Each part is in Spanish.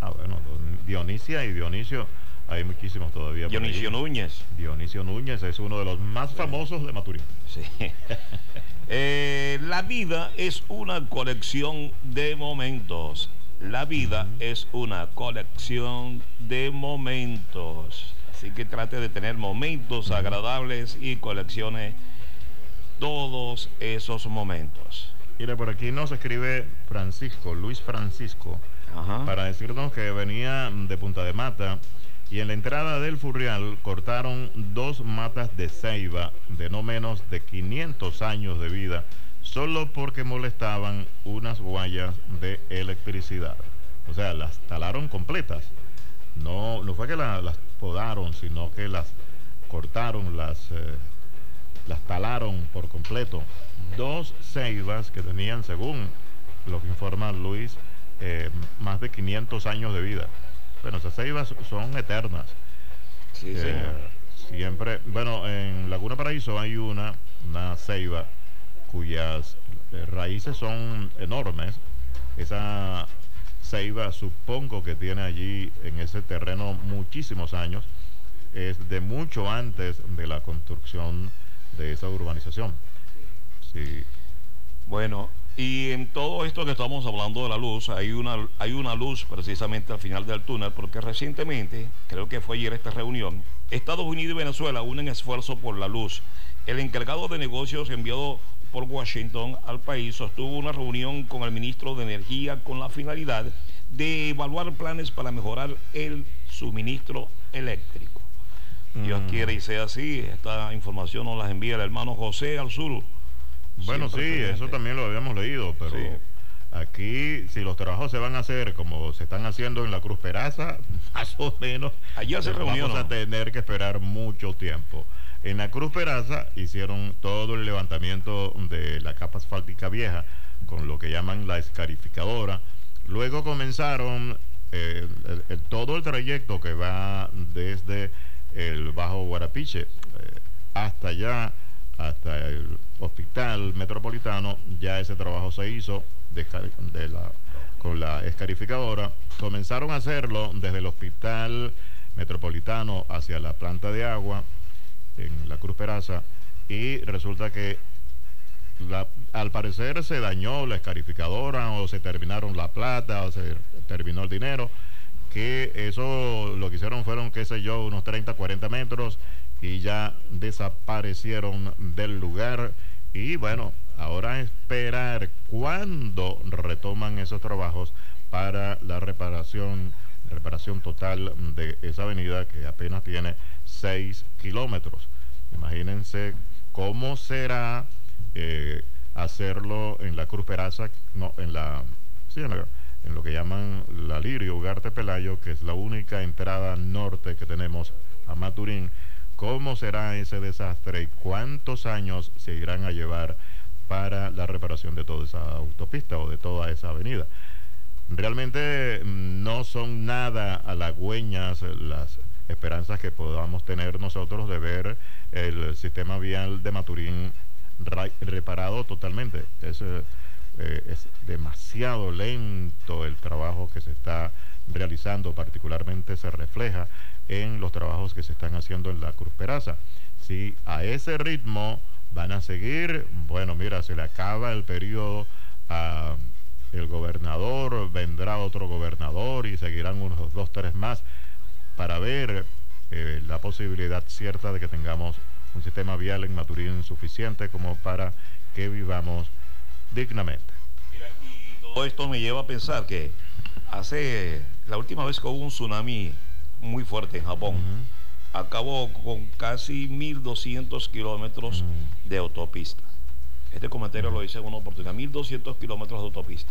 bueno, Dionisia y Dionisio, hay muchísimos todavía por Dionisio allí. Núñez. Dionisio Núñez es uno de los más famosos de Maturín. Sí. La vida es una colección de momentos. La vida es una colección de momentos. Así que trate de tener momentos agradables y coleccione todos esos momentos. Mire, por aquí nos escribe Francisco, Luis Francisco, Ajá. para decirnos que venía de Punta de Mata y en la entrada del Furrial cortaron dos matas de ceiba de no menos de 500 años de vida, solo porque molestaban unas guayas de electricidad. O sea, las talaron completas. No fue que las podaron, sino que las cortaron, las talaron por completo. Dos ceibas que tenían, según lo que informa Luis, más de 500 años de vida. Bueno, esas ceibas son eternas. Sí, señor. Siempre, bueno, en Laguna Paraíso hay una ceiba cuyas raíces son enormes. Esa ceiba supongo que tiene allí en ese terreno muchísimos años. Es de mucho antes de la construcción de esa urbanización. Sí. Bueno, y en todo esto que estamos hablando de la luz, hay una luz precisamente al final del túnel, porque recientemente, creo que fue ayer esta reunión, Estados Unidos y Venezuela unen esfuerzo por la luz. El encargado de negocios enviado por Washington al país sostuvo una reunión con el ministro de Energía con la finalidad de evaluar planes para mejorar el suministro eléctrico. Dios quiere y sea así. Esta información nos la envía el hermano José Alzuru. Bueno, sí, eso también lo habíamos leído, pero sí. Aquí, si los trabajos se van a hacer como se están haciendo en la Cruz Peraza, más o menos, ayer se reunió, vamos a tener que esperar mucho tiempo. En la Cruz Peraza hicieron todo el levantamiento de la capa asfáltica vieja, con lo que llaman la escarificadora. Luego comenzaron todo el trayecto que va desde el Bajo Guarapiche hasta allá, hasta el hospital metropolitano. Ya ese trabajo se hizo con la escarificadora. Comenzaron a hacerlo desde el hospital metropolitano hacia la planta de agua en la Cruz Peraza, y resulta que al parecer se dañó la escarificadora, o se terminaron la plata, o se terminó el dinero, que eso lo que hicieron fueron, qué sé yo, unos 30, 40 metros, y ya desaparecieron del lugar. Y bueno, ahora esperar cuándo retoman esos trabajos para la reparación total de esa avenida, que apenas tiene 6 kilómetros. Imagínense cómo será hacerlo en la Cruz Peraza, no, en lo que llaman la Lirio Ugarte Pelayo, que es la única entrada norte que tenemos a Maturín. ¿Cómo será ese desastre y cuántos años se irán a llevar para la reparación de toda esa autopista o de toda esa avenida? Realmente no son nada halagüeñas las esperanzas que podamos tener nosotros de ver el sistema vial de Maturín reparado totalmente. Es demasiado lento el trabajo que se está realizando, particularmente se refleja en los trabajos que se están haciendo en la Cruz Peraza. Si a ese ritmo van a seguir, bueno, mira, se le acaba el periodo a el gobernador, vendrá otro gobernador y seguirán unos 2, 3 más para ver la posibilidad cierta de que tengamos un sistema vial en Maturín suficiente como para que vivamos dignamente. Mira, y todo esto me lleva a pensar que la última vez que hubo un tsunami muy fuerte en Japón, acabó con casi 1.200 kilómetros de autopista. Este comentario lo hice en una oportunidad, 1.200 kilómetros de autopista.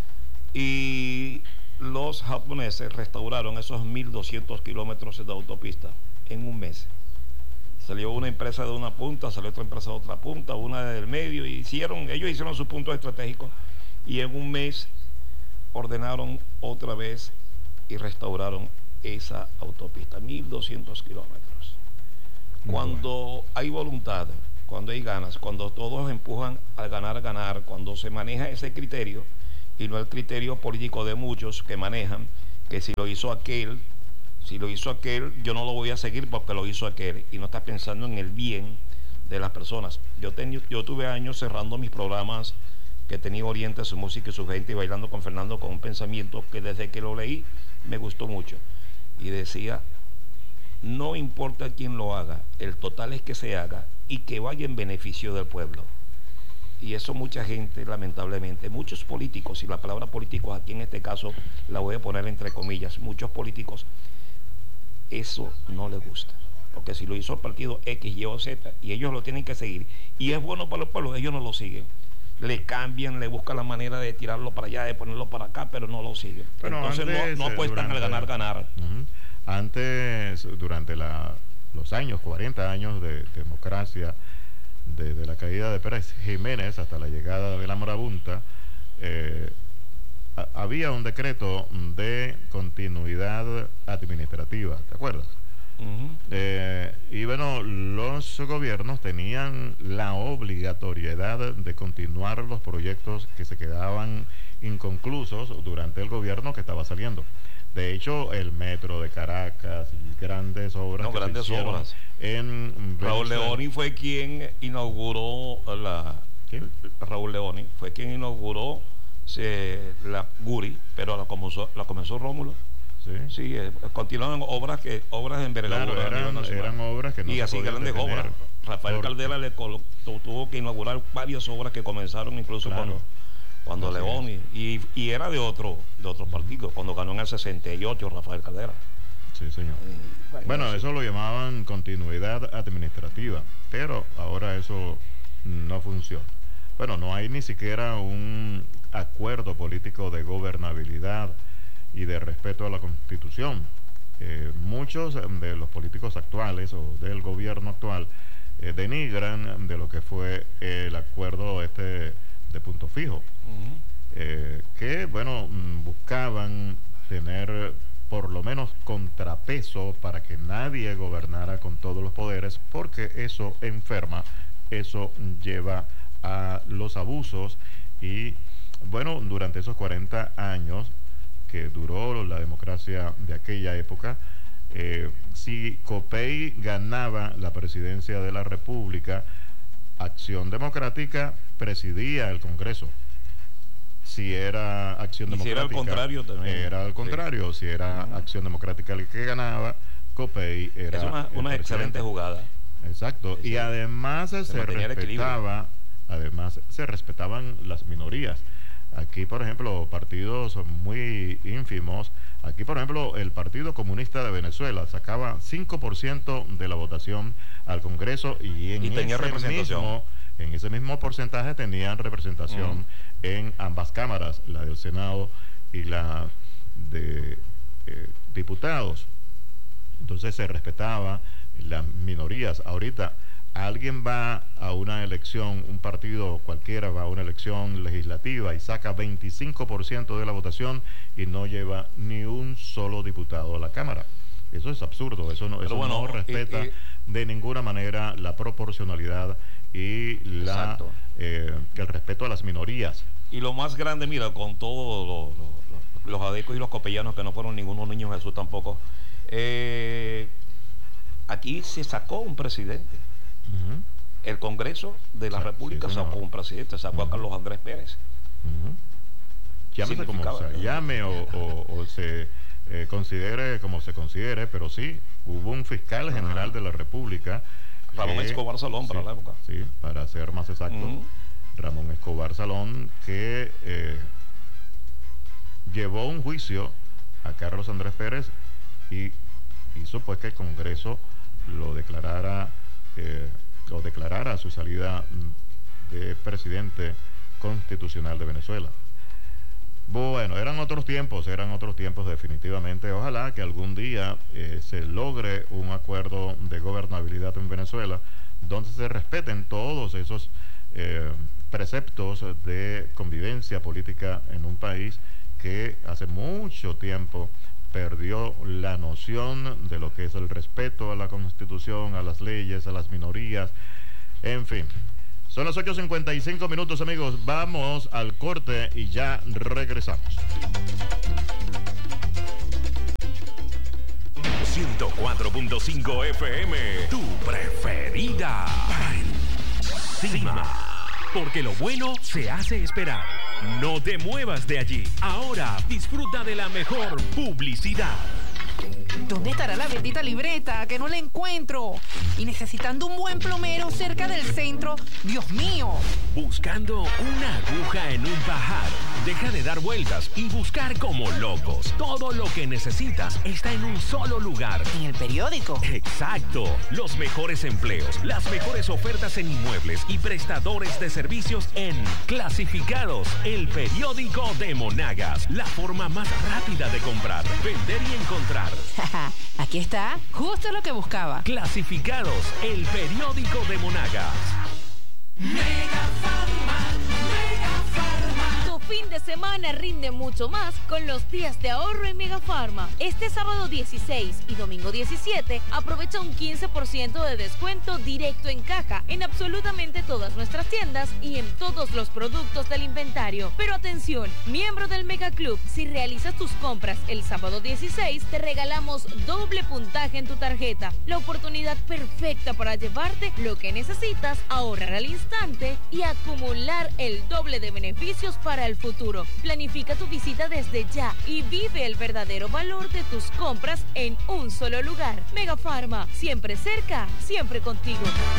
Y los japoneses restauraron esos 1.200 kilómetros de autopista en un mes. Salió una empresa de una punta, salió otra empresa de otra punta, una del medio, y ellos hicieron sus puntos estratégicos, y en un mes ordenaron otra vez y restauraron esa autopista, 1.200 kilómetros. Cuando hay voluntad, cuando hay ganas, cuando todos empujan a ganar, cuando se maneja ese criterio y no el criterio político de muchos que manejan que si lo hizo aquel, yo no lo voy a seguir porque lo hizo aquel, y no estás pensando en el bien de las personas. Yo tuve años cerrando mis programas que tenía Oriente, su música y su gente, y bailando con Fernando, con un pensamiento que desde que lo leí me gustó mucho. Y decía, no importa quién lo haga, el total es que se haga y que vaya en beneficio del pueblo. Y eso mucha gente, lamentablemente, muchos políticos, y la palabra políticos aquí en este caso la voy a poner entre comillas, muchos políticos, eso no les gusta. Porque si lo hizo el partido X, Y o Z, y ellos lo tienen que seguir, y es bueno para el pueblo, ellos no lo siguen. Le cambian, le buscan la manera de tirarlo para allá, de ponerlo para acá, pero no lo siguen. Bueno, entonces antes, no apuestan al ganar. Antes, durante los años, 40 años de democracia, desde la caída de Pérez Jiménez hasta la llegada de la marabunta, había un decreto de continuidad administrativa, ¿te acuerdas? Y bueno, los gobiernos tenían la obligatoriedad de continuar los proyectos que se quedaban inconclusos durante el gobierno que estaba saliendo. De hecho, el metro de Caracas y grandes obras. No, grandes obras. Raúl Leoni fue quien inauguró Raúl Leoni fue quien inauguró la Guri, pero la comenzó Rómulo. Sí, continuaron obras de envergadura. Claro, eran obras que no y se así grandes detener. obras. Rafael Caldera tuvo que inaugurar varias obras que comenzaron incluso cuando Leoni, y era de otro partido, cuando ganó en el 68 Rafael Caldera. Sí, señor. Bueno, eso lo llamaban continuidad administrativa, pero ahora eso no funciona. Bueno, no hay ni siquiera un acuerdo político de gobernabilidad y de respeto a la Constitución. Muchos de los políticos actuales o del gobierno actual denigran de lo que fue el acuerdo de punto fijo, que bueno, buscaban tener por lo menos contrapeso para que nadie gobernara con todos los poderes, porque eso enferma, eso lleva a los abusos. Y bueno, durante esos 40 años que duró la democracia de aquella época, si Copey ganaba la presidencia de la República, Acción Democrática presidía el Congreso. Si era Acción Democrática, si era al contrario también. Era al contrario. Sí. Si era Acción Democrática el que ganaba, Copey era. Es una excelente jugada. Exacto. Y además se respetaban las minorías. Aquí, por ejemplo, partidos muy ínfimos. Aquí, por ejemplo, el Partido Comunista de Venezuela sacaba 5% de la votación al Congreso y tenía representación. En ese mismo porcentaje tenían representación en ambas cámaras, la del Senado y la de diputados. Entonces se respetaba las minorías. Ahorita alguien va a una elección, un partido cualquiera va a una elección legislativa y saca 25% de la votación y no lleva ni un solo diputado a la Cámara. Eso es absurdo, eso no respeta de ninguna manera la proporcionalidad y el respeto a las minorías. Y lo más grande, mira, con todos los adecos y los copellanos, que no fueron ningunos niños Jesús tampoco, aquí se sacó un presidente. El Congreso de la República sacó un presidente, sacó a Carlos Andrés Pérez. Llámese como se llame o se considere como se considere, pero sí, hubo un fiscal general de la República. Ramón Escobar Salón, para la época. Sí, para ser más exacto. Ramón Escobar Salón, que llevó un juicio a Carlos Andrés Pérez y hizo pues que el Congreso lo declarara su salida de presidente constitucional de Venezuela. Bueno, eran otros tiempos definitivamente. Ojalá que algún día se logre un acuerdo de gobernabilidad en Venezuela donde se respeten todos esos preceptos de convivencia política en un país que hace mucho tiempo perdió la noción de lo que es el respeto a la Constitución, a las leyes, a las minorías, en fin. Son las 8:55 minutos, amigos. Vamos al corte y ya regresamos. 104.5 FM, tu preferida. Encima. Porque lo bueno se hace esperar. No te muevas de allí. Ahora disfruta de la mejor publicidad. ¿Dónde estará la bendita libreta? Que no la encuentro. Y necesitando un buen plomero cerca del centro. Dios mío. Buscando una aguja en un pajar. Deja de dar vueltas y buscar como locos. Todo lo que necesitas está en un solo lugar. ¿En el periódico? Exacto. Los mejores empleos, las mejores ofertas en inmuebles y prestadores de servicios en Clasificados, el periódico de Monagas. La forma más rápida de comprar, vender y encontrar. Aquí está, justo lo que buscaba. Clasificados, el periódico de Monagas. Tu fin de semana rinde mucho más con los días de ahorro en Megafarma. Este sábado 16 y domingo 17 aprovecha un 15% de descuento directo en caja en absolutamente todas nuestras tiendas y en todos los productos del inventario. Pero atención, miembro del Mega Club, si realizas tus compras el sábado 16 te regalamos doble puntaje en tu tarjeta. La oportunidad perfecta para llevarte lo que necesitas, ahorrar al instante y acumular el doble de beneficios para el futuro. Planifica tu visita desde ya y vive el verdadero valor de tus compras en un solo lugar. Megafarma, siempre cerca, siempre contigo.